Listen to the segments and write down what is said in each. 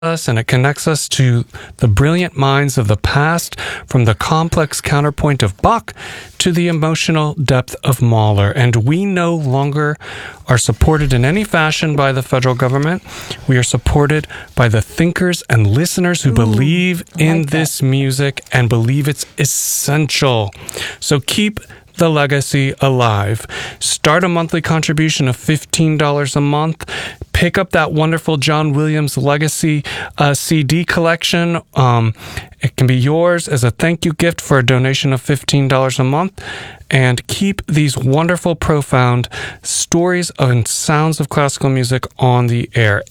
us, and it connects us to the brilliant minds of the past, from the complex counterpoint of Bach to the emotional depth of Mahler. And we no longer are supported in any fashion by the federal government. We are supported by the thinkers and listeners who believe in this music and believe it's essential. So keep the legacy alive. Start a monthly contribution of $15 a month. Pick up that wonderful John Williams Legacy CD collection. It can be yours as a thank you gift for a donation of $15 a month. And keep these wonderful, profound stories and sounds of classical music on the air.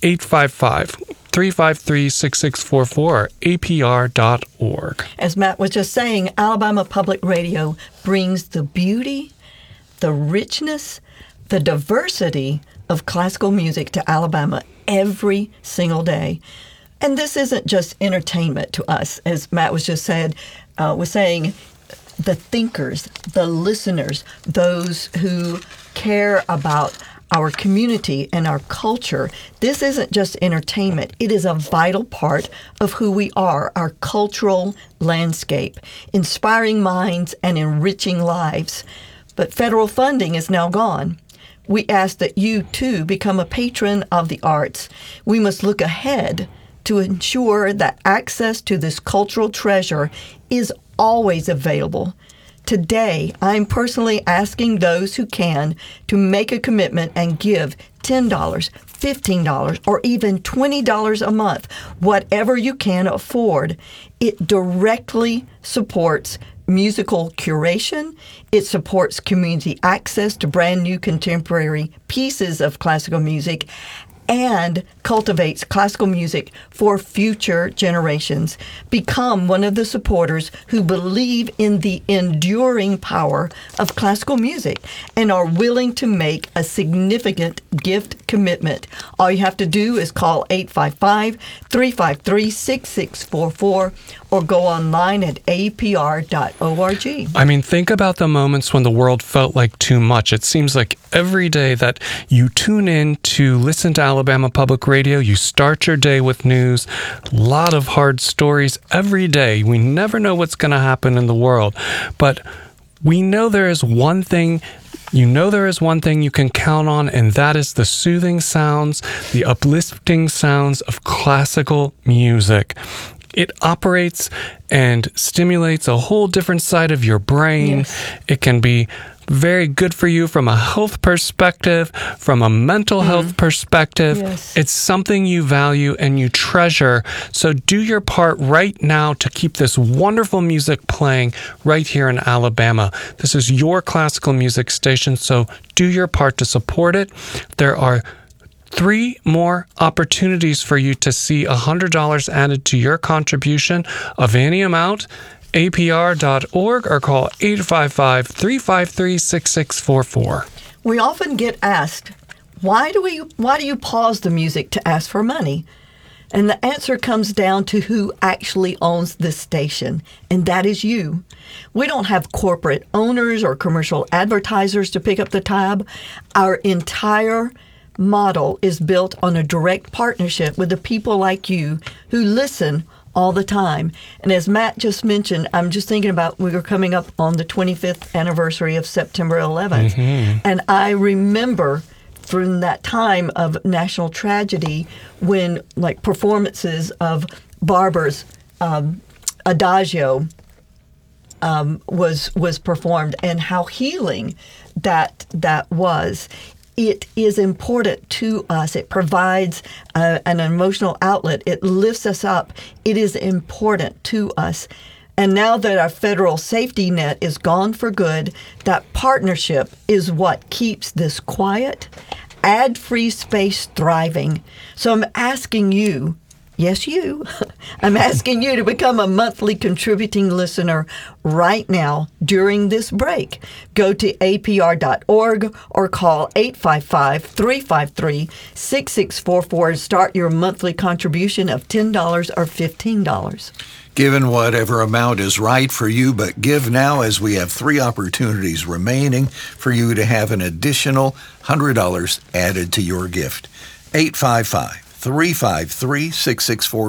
855-353-6644, apr.org. As Matt was just saying, Alabama Public Radio brings the beauty, the richness, the diversity of classical music to Alabama every single day. And this isn't just entertainment to us, as Matt was just saying, the thinkers, the listeners, those who care about our community and our culture. This isn't just entertainment. It is a vital part of who we are, our cultural landscape, inspiring minds and enriching lives. But federal funding is now gone. We ask that you, too, become a patron of the arts. We must look ahead to ensure that access to this cultural treasure is always available. Today, I'm personally asking those who can to make a commitment and give $10, $15, or even $20 a month, whatever you can afford. It directly supports musical curation. It supports community access to brand new contemporary pieces of classical music, and cultivates classical music for future generations. Become one of the supporters who believe in the enduring power of classical music and are willing to make a significant gift commitment. All you have to do is call 855-353-6644 or go online at apr.org. I mean, think about the moments when the world felt like too much. It seems like every day that you tune in to listen to Alabama Public Radio, you start your day with news, a lot of hard stories every day. We never know what's going to happen in the world, but we know there is one thing. There is one thing you can count on, and that is the soothing sounds, the uplifting sounds of classical music. It operates and stimulates a whole different side of your brain. Yes. It can be very good for you from a health perspective, from a mental health perspective. Yes. It's something you value and you treasure. So do your part right now to keep this wonderful music playing right here in Alabama. This is your classical music station, so do your part to support it. There are 3 more opportunities for you to see $100 added to your contribution of any amount. apr.org or call 855-353-6644. We often get asked, why do you pause the music to ask for money? And the answer comes down to who actually owns this station, and that is you. We don't have corporate owners or commercial advertisers to pick up the tab. Our entire model is built on a direct partnership with the people like you who listen all the time. And as Matt just mentioned, I'm just thinking about, we were coming up on the 25th anniversary of September 11th. And I remember from that time of national tragedy when performances of Barber's Adagio was performed, and how healing that was. It is important to us. It provides an emotional outlet. It lifts us up. It is important to us. And now that our federal safety net is gone for good, that partnership is what keeps this quiet, ad-free space thriving. So I'm asking you, yes, you. I'm asking you to become a monthly contributing listener right now during this break. Go to apr.org or call 855-353-6644 and start your monthly contribution of $10 or $15. Give in whatever amount is right for you, but give now, as we have 3 opportunities remaining for you to have an additional $100 added to your gift. 855 353 6644.